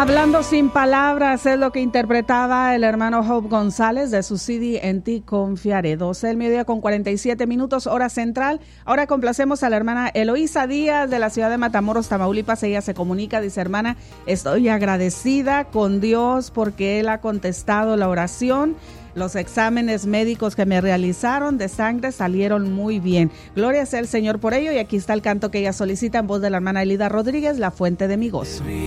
Hablando sin palabras es lo que interpretaba el hermano Hope González de su CD En ti confiaré. 12 del mediodía con 47 minutos, hora central. Ahora complacemos a la hermana Eloísa Díaz de la ciudad de Matamoros, Tamaulipas. Ella se comunica, dice: hermana, estoy agradecida con Dios porque Él ha contestado la oración. Los exámenes médicos que me realizaron de sangre salieron muy bien. Gloria sea al Señor por ello. Y aquí está el canto que ella solicita en voz de la hermana Elida Rodríguez, La fuente de mi gozo.